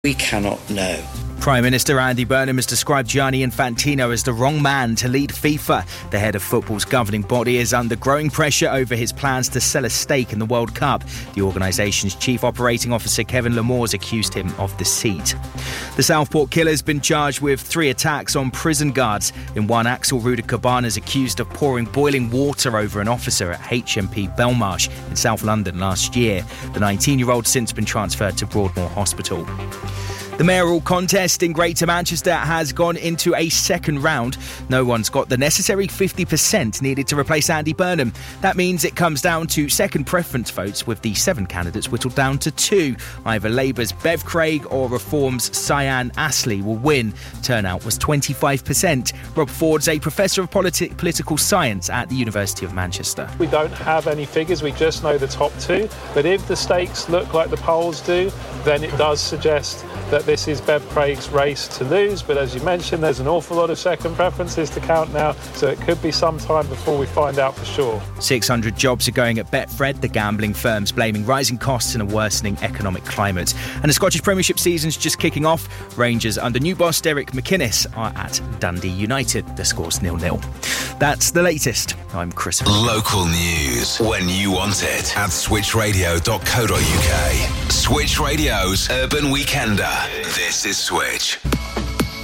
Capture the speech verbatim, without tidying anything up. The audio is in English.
We cannot know. Prime Minister Andy Burnham has described Gianni Infantino as the wrong man to lead FIFA. The head of football's governing body is under growing pressure over his plans to sell a stake in the World Cup. The organisation's chief operating officer Kevin Lamors accused him of deceit. The Southport killer has been charged with three attacks on prison guards. In one, Axel Ruda Cabana is accused of pouring boiling water over an officer at H M P Belmarsh in South London last year. The nineteen-year-old has since been transferred to Broadmoor Hospital. The mayoral contest in Greater Manchester has gone into a second round. No one's got the necessary fifty percent needed to replace Andy Burnham. That means it comes down to second preference votes, with the seven candidates whittled down to two. Either Labour's Bev Craig or Reform's Cyan Astley will win. Turnout was twenty-five percent. Rob Ford's a professor of politi- political science at the University of Manchester. We don't have any figures, we just know the top two. But if the stakes look like the polls do, then it does suggest that this is Bev Craig's race to lose. But as you mentioned, there's an awful lot of second preferences to count now, so it could be some time before we find out for sure. six hundred jobs are going at Betfred. The gambling firm's blaming rising costs and a worsening economic climate. And the Scottish Premiership season's just kicking off. Rangers under new boss Derek McInnes are at Dundee United. The score's nil nil. That's the latest. I'm Chris. Local news when you want it at switch radio dot co dot uk. Switch Radio's Urban Weekender. This is Switch.